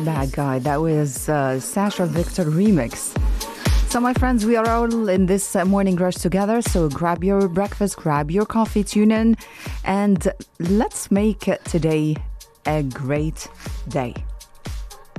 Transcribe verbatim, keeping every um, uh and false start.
Bad Guy. That was uh, Sasha Victor remix. So, my friends, we are all in this uh, morning rush together. So, grab your breakfast, grab your coffee, tune in, and let's make today a great day.